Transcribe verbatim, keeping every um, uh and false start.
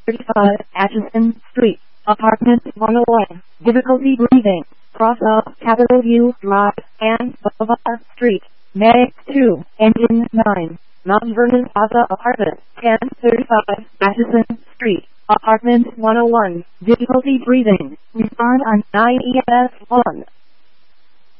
thirty-five, Atchison Street, Apartment one oh one. Difficulty breathing. Cross of Capitol View Drive and Boulevard Street. Medic two, Engine nine. Mount Vernon Plaza Apartment, ten thirty-five, Atchison Street, Apartment one oh one. Difficulty breathing. Respond on nine E M S one.